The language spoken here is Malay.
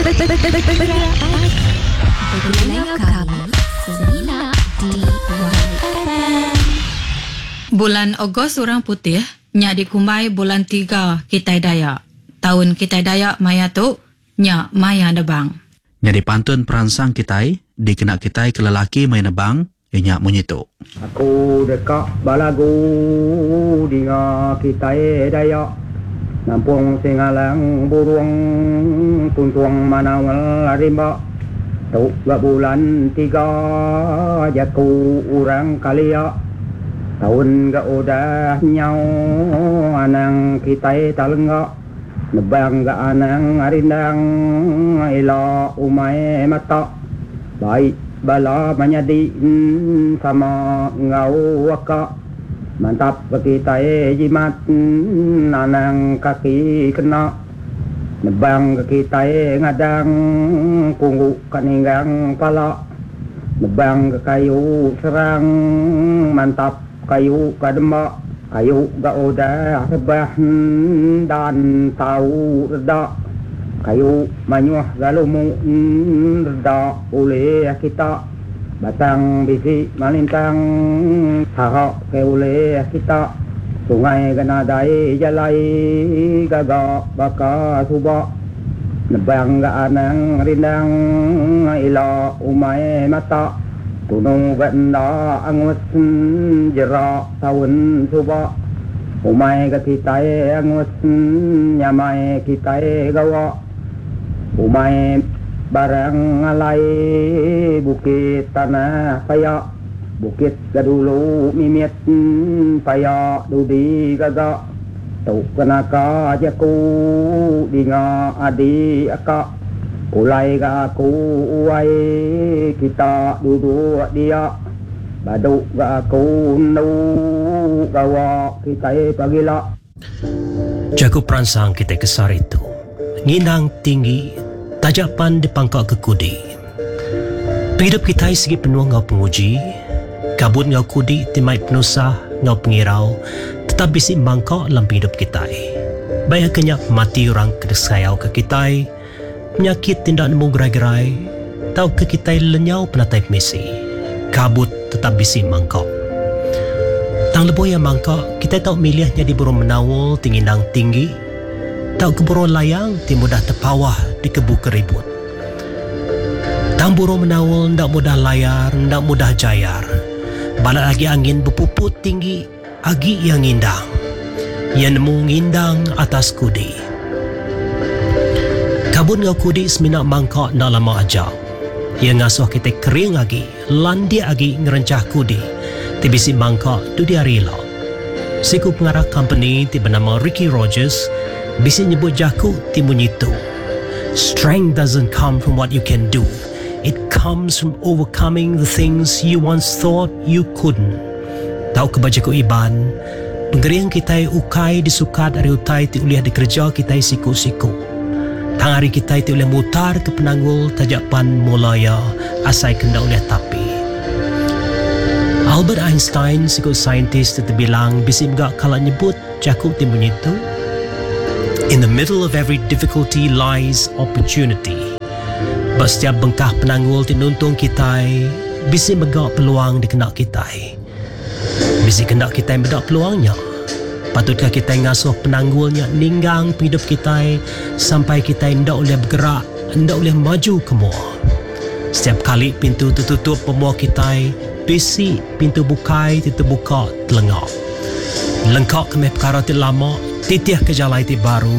Pendengar kami Semina DYFM. Bulan Ogos orang putih, nya dikumbai bulan 3 Kitai Dayak. Tahun Kitai Dayak maya tu, nya maya nebang. Nya dipantun peransang Kitai, dikena Kitai ke lelaki main nebang, nya menyitu. Aku dekat balagu dengan Kitai Dayak. Nampung singalang burung tuntung manawal rimba. Tuk bulan 3 jaku orang kalia. Tahun ga udah nyau anang Kitai talengga. Nebang ga anang arindang ila umay mata. Baik bala manyadi sama ngau waka. Mantap Kitai jimat anang kaki kena. Nebang Kitai ngadang punggu kaninggang pala. Nebang kayu serang mantap kayu kadema. Kayu ga udah rebah dan tahu reda. Kayu manyuah galumu reda oleh kita. Batang bisi malintang tahak ke oleh kita. Sungai ganadai jalai gaga baka suba. Nebang ga anang rindang ila umay mata. Tunong ganda angus jerak tahun suba. Umay ga Kitai angus nyamay Kitai gawa. Umay barang alay bukit tanah paya. Bukit gadulu mimit paya dudi gaga. Tuk kenaka jaku dinga adi aka. Ulay ga aku uway kita duduk dia. Baduk ga aku nu gawa Kitai pagila. Jaku peransang Kitai Kesar itu nginang tinggi tajapan di pangkak kekudi. Penghidup Kitai segi penuh ngau penguji. Kabut ngau kudi timai penusah ngau pengirau. Tetap bisi mangkak dalam penghidup Kitai. Banyak kenyak mati orang kedesayau ke Kitai. Penyakit tindak nemu gerai-gerai. Tahu ke Kitai lenyau penatai misi. Kabut tetap bisi mangkak. Tang lebo yang mangkak, kita tahu milihnya di burung menawul tingindang tinggi. Tahu ke burung layang ti mudah terpawah di kebu keribut. Tang burung menawul ndak mudah layar, ndak mudah jayar. Balat lagi angin berpuput tinggi, agi yang indang. Yang nemu ngindang atas kudi. Kabut ngau kudi seminak mangkak ndak lama aja. Ia ngasuh kita kering lagi, landi lagi ngerencah kudi. Tibisi mangkak tu dia rela. Siku pengarah company ti bernama Ricky Rogers bisi nyebut jaku ti bunyitu. Strength doesn't come from what you can do. It comes from overcoming the things you once thought you couldn't. Tahu kebajaku Iban, penggeriang Kitai ukai disukat dari utai ti uliah dikerja Kitai siku-siku. Tang hari Kitai ti uliah mutar ke penanggul tajapan mulaya asai kenda uliah tapi. Albert Einstein siku saintis tu bilang bisi megak kala nyebut jaku ti bunyitu. In the middle of every difficulty lies opportunity. Sebab setiap bengkah penanggul ti nuntung Kitai, bisi megak peluang dikenak Kitai. Bisi kendak Kitai medak peluangnya. Patutkah Kitai ngasuh penanggulnya ninggang penghidup Kitai sampai Kitai ndak boleh bergerak, ndak boleh maju ke mua. Setiap kali pintu tertutup pemua Kitai, bisi pintu bukai ti terbuka telengak. Lengkak kemeh perkara ti lama, titih ke jalai ti baru.